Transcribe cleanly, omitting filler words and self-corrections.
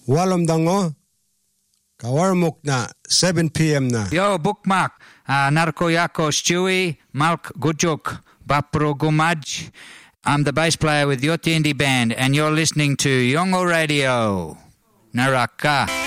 Walom dango. Kawarmuk na 7 p.m. na. Yo, bookmark. Narko Yako Stewie, Malk Gujuk, Bapro Gumaj. I'm the bass player with Yoti Indie Band, and you're listening to Yongo Radio. Naraka.